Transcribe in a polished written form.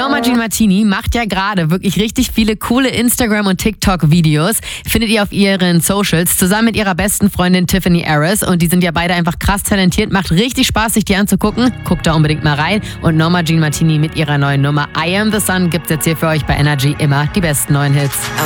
Norma Jean Martini macht ja gerade wirklich richtig viele coole Instagram- und TikTok-Videos. Findet ihr auf ihren Socials zusammen mit ihrer besten Freundin Tiffany Harris. Und die sind ja beide einfach krass talentiert. Macht richtig Spaß, sich die anzugucken. Guckt da unbedingt mal rein. Und Norma Jean Martini mit ihrer neuen Nummer I Am The Sun gibt's jetzt hier für euch bei Energy immer die besten neuen Hits.